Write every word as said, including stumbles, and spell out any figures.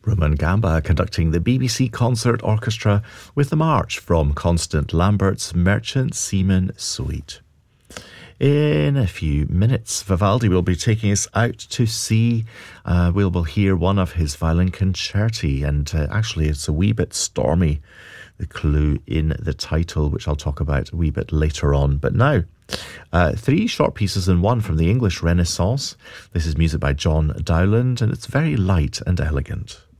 Roman Gamba conducting the B B C Concert Orchestra with the march from Constant Lambert's Merchant Seaman Suite. In a few minutes, Vivaldi will be taking us out to sea. Uh, we'll, we'll hear one of his violin concerti, and uh, actually it's a wee bit stormy, the clue in the title, which I'll talk about a wee bit later on. But now, uh, three short pieces and one from the English Renaissance. This is music by John Dowland, and it's very light and elegant.